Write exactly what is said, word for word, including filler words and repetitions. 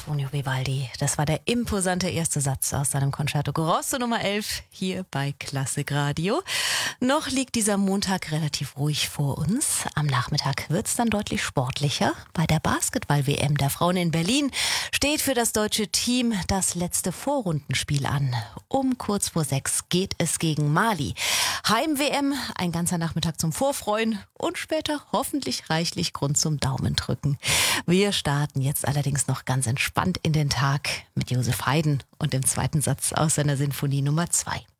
Antonio Vivaldi. Das war der imposante erste Satz aus seinem Concerto Grosso Nummer elf hier bei Klassikradio. Noch liegt dieser Montag relativ ruhig vor uns. Am Nachmittag wird es dann deutlich sportlicher. Bei der Basketball-W M der Frauen in Berlin steht für das deutsche Team das letzte Vorrundenspiel an. Um kurz vor sechs geht es gegen Mali. Heim-W M, ein ganzer Nachmittag zum Vorfreuen und später hoffentlich reichlich Grund zum Daumendrücken. Wir starten jetzt allerdings noch ganz entspannt in den Tag mit Joseph Haydn und dem zweiten Satz aus seiner Sinfonie Nummer zwei.